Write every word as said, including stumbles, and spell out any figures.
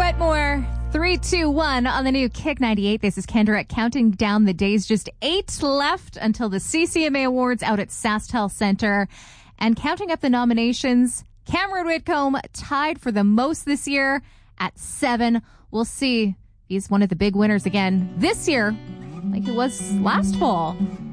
Wetmore. Three, two, one on the new Kick ninety-eight. This is Kendra counting down the days. Just eight left until the C C M A Awards out at SaskTel Center. And counting up the nominations, Cameron Whitcomb tied for the most this year at seven. We'll see. He's one of the big winners again this year, like he was last fall.